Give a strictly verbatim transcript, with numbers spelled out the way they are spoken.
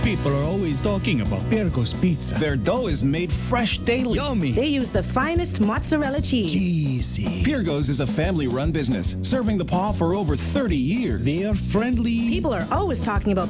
People are always talking about Pirco's Pizza. Their dough is made fresh daily. Yummy. They use the finest mozzarella cheese. Cheesy. Pirco's is a family-run business, serving the Paw for over thirty years. They are friendly. People are always talking about